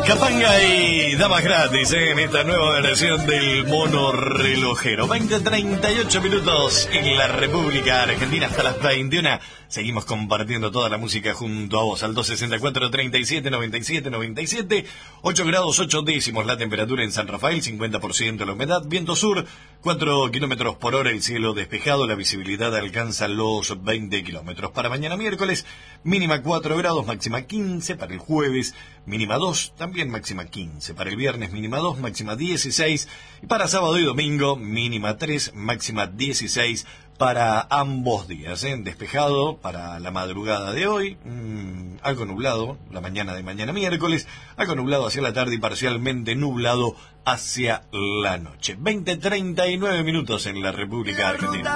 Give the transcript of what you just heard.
Capanga y damas gratis en esta nueva versión del mono relojero. 20:38 minutos en la República Argentina hasta las 21. Seguimos compartiendo toda la música junto a vos al 264-37-97-97. 8 grados 8 décimos la temperatura en San Rafael, 50% la humedad, viento sur, 4 kilómetros por hora, el cielo despejado, la visibilidad alcanza los 20 kilómetros. Para mañana miércoles, mínima 4 grados, máxima 15. Para el jueves, mínima 2, también máxima 15. Para el viernes, mínima 2, máxima 16. Y para sábado y domingo, mínima 3, máxima 16. Para ambos días, despejado para la madrugada de hoy, algo nublado la mañana de mañana miércoles, algo nublado hacia la tarde y parcialmente nublado hacia la noche. 20:39 minutos en la República Argentina.